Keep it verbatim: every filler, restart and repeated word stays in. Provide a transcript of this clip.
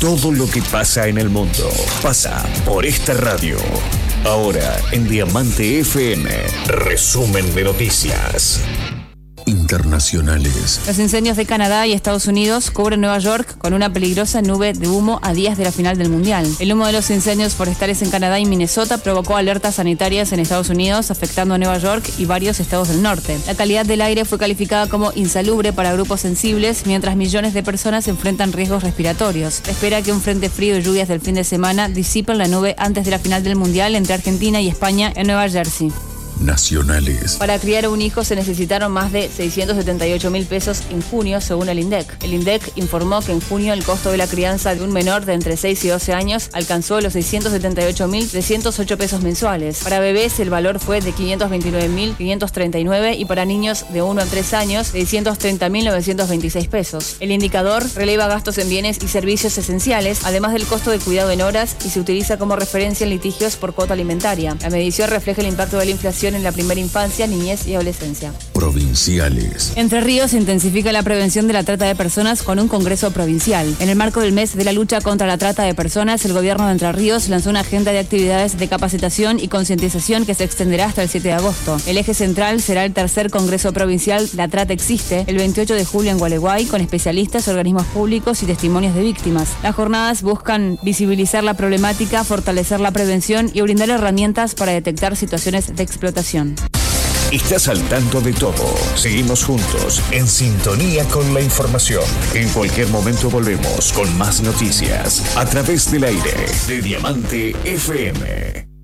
Todo lo que pasa en el mundo pasa por esta radio. Ahora en Diamante F M, resumen de noticias internacionales. Los incendios de Canadá y Estados Unidos cubren Nueva York con una peligrosa nube de humo a días de la final del Mundial. El humo de los incendios forestales en Canadá y Minnesota provocó alertas sanitarias en Estados Unidos, afectando a Nueva York y varios estados del norte. La calidad del aire fue calificada como insalubre para grupos sensibles, mientras millones de personas enfrentan riesgos respiratorios. Se espera que un frente frío y lluvias del fin de semana disipen la nube antes de la final del Mundial entre Argentina y España en Nueva Jersey. Nacionales. Para criar un hijo se necesitaron más de seiscientos setenta y ocho mil pesos en junio, según el INDEC. El INDEC informó que en junio el costo de la crianza de un menor de entre seis y doce años alcanzó los seiscientos setenta y ocho mil trescientos ocho pesos mensuales. Para bebés el valor fue de quinientos veintinueve mil quinientos treinta y nueve y para niños de uno a tres años seiscientos treinta mil novecientos veintiséis pesos. El indicador releva gastos en bienes y servicios esenciales, además del costo de cuidado en horas, y se utiliza como referencia en litigios por cuota alimentaria. La medición refleja el impacto de la inflación en la primera infancia, niñez y adolescencia. Provinciales. Entre Ríos se intensifica la prevención de la trata de personas con un congreso provincial. En el marco del mes de la lucha contra la trata de personas, el gobierno de Entre Ríos lanzó una agenda de actividades de capacitación y concientización que se extenderá hasta el siete de agosto. El eje central será el tercer congreso provincial La Trata Existe, el veintiocho de julio en Gualeguay, con especialistas, organismos públicos y testimonios de víctimas. Las jornadas buscan visibilizar la problemática, fortalecer la prevención y brindar herramientas para detectar situaciones de explotación. Estás al tanto de todo. Seguimos juntos, en sintonía con la información. En cualquier momento volvemos con más noticias a través del aire de Diamante F M.